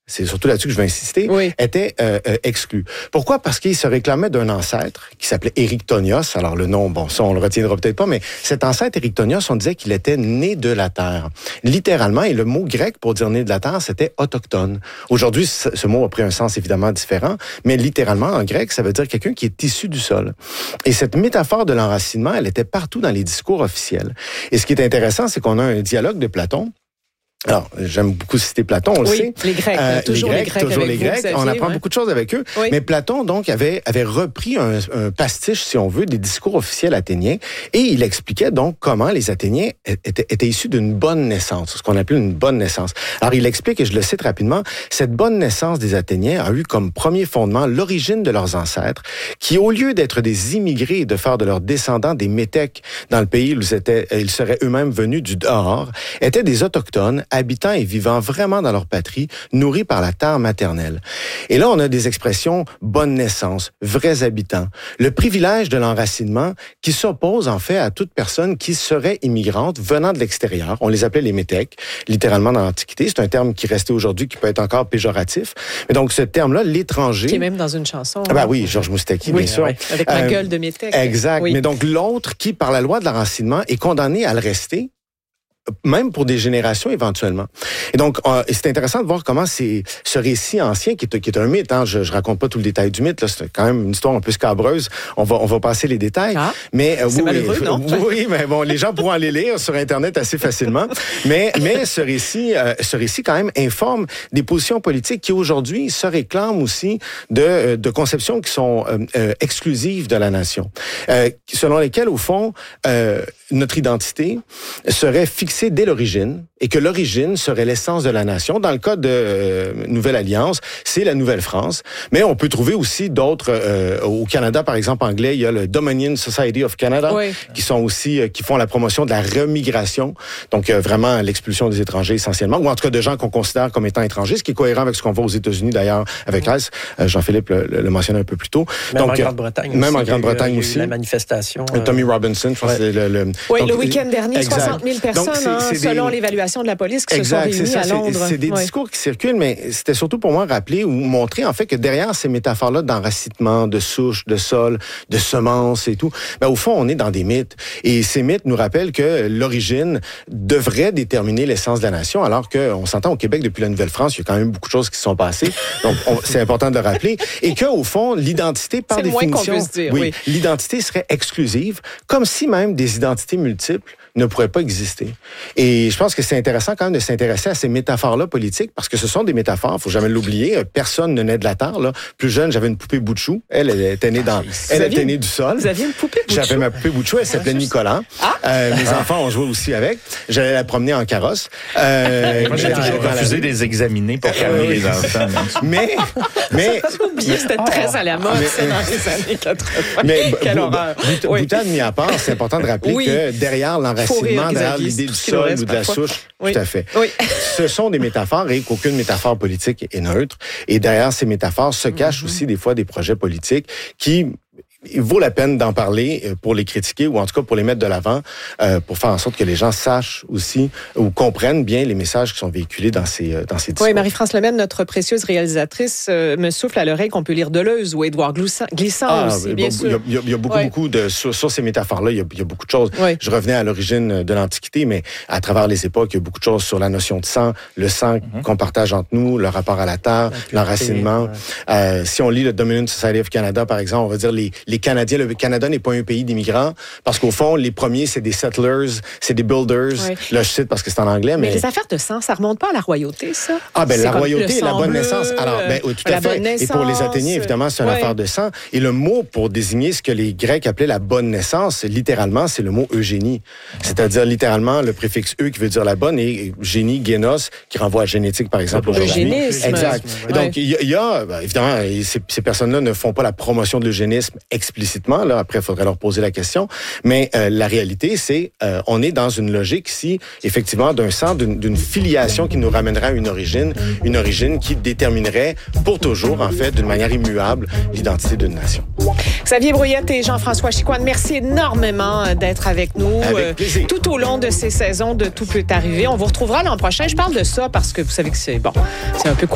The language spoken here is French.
c'est surtout là-dessus que je vais insister, était exclu. Pourquoi? Parce qu'il se réclamait d'un ancêtre qui s'appelait Éryctonios. Alors le nom, bon, ça on le retiendra peut-être pas, mais cet ancêtre Éryctonios, on disait qu'il était né de la terre. Littéralement, et le mot grec pour dire né de la terre, c'était autochtone. Aujourd'hui, ce mot a pris un sens évidemment différent, mais littéralement en grec, ça veut dire quelqu'un qui est issu du sol. Et cette métaphore de l'enracinement, elle était partout dans les discours officiels. Et ce qui est intéressant, c'est qu'on a un dialogue de Platon. Alors, j'aime beaucoup citer Platon, on le sait. Les Grecs, toujours les Grecs. On apprend beaucoup de choses avec eux. Oui. Mais Platon, donc, avait repris un pastiche, si on veut, des discours officiels athéniens, et il expliquait donc comment les Athéniens étaient issus d'une bonne naissance, ce qu'on appelle une bonne naissance. Alors, il explique, et je le cite rapidement, cette bonne naissance des Athéniens a eu comme premier fondement l'origine de leurs ancêtres, qui, au lieu d'être des immigrés et de faire de leurs descendants des métèques dans le pays où ils seraient eux-mêmes venus du dehors, étaient des autochtones, habitants et vivant vraiment dans leur patrie, nourris par la terre maternelle. Et là, on a des expressions « bonne naissance »,« vrais habitants », le privilège de l'enracinement qui s'oppose en fait à toute personne qui serait immigrante venant de l'extérieur. On les appelait les métèques, littéralement dans l'Antiquité. C'est un terme qui restait aujourd'hui, qui peut être encore péjoratif. Mais donc, ce terme-là, l'étranger... Qui est même dans une chanson. Ah ben oui, Georges Moustaki, bien sûr. Avec ma gueule de métèque. Exact. Oui. Mais donc, l'autre qui, par la loi de l'enracinement, est condamné à le rester, même pour des générations éventuellement. Et donc, c'est intéressant de voir comment ce récit ancien, qui est un mythe, hein, je raconte pas tout le détail du mythe, là, c'est quand même une histoire un peu scabreuse, on va passer les détails. Ah, mais c'est malheureux, non? Oui, mais bon, les gens pourront aller lire sur Internet assez facilement. mais ce récit quand même informe des positions politiques qui aujourd'hui se réclament aussi de conceptions qui sont exclusives de la nation, selon lesquelles, au fond, notre identité serait fixée dès l'origine et que l'origine serait l'essence de la nation. Dans le cas de Nouvelle Alliance, c'est la Nouvelle-France. Mais on peut trouver aussi d'autres, au Canada, par exemple, anglais, il y a le Dominion Society of Canada, qui sont aussi, qui font la promotion de la remigration. Donc, vraiment, l'expulsion des étrangers essentiellement, ou en tout cas de gens qu'on considère comme étant étrangers, ce qui est cohérent avec ce qu'on voit aux États-Unis, d'ailleurs, avec l'AS. Jean-Philippe le mentionnait un peu plus tôt. Même en Grande-Bretagne même en Grande-Bretagne aussi. La manifestation. Tommy Robinson, je pense que c'est le week-end dernier, 60 000 personnes, donc, selon l'évaluation de la police, qui se sont réunies à Londres. C'est des discours qui circulent, mais c'était surtout pour moi rappeler ou montrer en fait que derrière ces métaphores-là d'enracinement, de souche, de sol, de semences et tout, au fond, on est dans des mythes. Et ces mythes nous rappellent que l'origine devrait déterminer l'essence de la nation, alors qu'on s'entend au Québec depuis la Nouvelle-France, il y a quand même beaucoup de choses qui se sont passées. Donc, c'est important de le rappeler. Et qu'au fond, l'identité, par définition... C'est le moins qu'on puisse dire, oui. L'identité serait exclusive, comme si même des identités multiples ne pourraient pas exister. Et je pense que c'est intéressant quand même de s'intéresser à ces métaphores-là politiques, parce que ce sont des métaphores, il faut jamais l'oublier. Personne ne naît de la terre, là. Plus jeune, j'avais une poupée Boutchou. Elle était née était née du sol. Vous aviez une poupée Boutchou? J'avais ma poupée Boutchou, elle s'appelait Nicolas. Mes enfants ont joué aussi avec. J'allais la promener en carrosse. Moi, j'ai toujours refusé de les examiner pour calmer les enfants. Mais c'était très à la mode, dans les années 80. Mais quelle horreur. Boutade mis à part, c'est important de rappeler que derrière l'enracinement, derrière l'idée du sol ou de la souche, tout à fait. Ce sont des métaphores et qu'aucune métaphore politique est neutre. Et derrière ces métaphores se cachent aussi des fois des projets politiques qui... Il vaut la peine d'en parler pour les critiquer ou en tout cas pour les mettre de l'avant, pour faire en sorte que les gens sachent aussi ou comprennent bien les messages qui sont véhiculés dans ces discours. Oui, Marie-France Lemaine, notre précieuse réalisatrice, me souffle à l'oreille qu'on peut lire Deleuze ou Édouard Glissant aussi, bien sûr. Il y a beaucoup sur ces métaphores-là, il y a beaucoup de choses. Je revenais à l'origine de l'Antiquité, mais à travers les époques, il y a beaucoup de choses sur la notion de sang, le sang qu'on partage entre nous, le rapport à la terre, l'enracinement. Si on lit le Dominion Society of Canada, par exemple, on va dire les Canadiens, le Canada n'est pas un pays d'immigrants, parce qu'au fond, les premiers, c'est des settlers, c'est des builders. Là, je cite parce que c'est en anglais, mais... les affaires de sang, ça remonte pas à la royauté, ça? La royauté et la bonne naissance. Alors, tout à fait. Et pour les Athéniens, évidemment, c'est une affaire de sang. Et le mot pour désigner ce que les Grecs appelaient la bonne naissance, littéralement, c'est le mot eugénie. C'est-à-dire, littéralement, le préfixe « eu » qui veut dire la bonne, et génie, génos, qui renvoie à génétique, par exemple, aujourd'hui. Eugénisme. Exact. Et donc, il y a évidemment, ces personnes-là ne font pas la promotion de l'eugénisme explicitement. Là, après, il faudrait leur poser la question. Mais la réalité, c'est on est dans une logique ici, effectivement, d'un sang, d'une filiation qui nous ramènerait à une origine qui déterminerait pour toujours, en fait, d'une manière immuable, l'identité d'une nation. Xavier Brouillette et Jean-François Chicoine, merci énormément d'être avec nous tout au long de ces saisons de Tout peut arriver. On vous retrouvera l'an prochain. Je parle de ça parce que vous savez que c'est un peu court.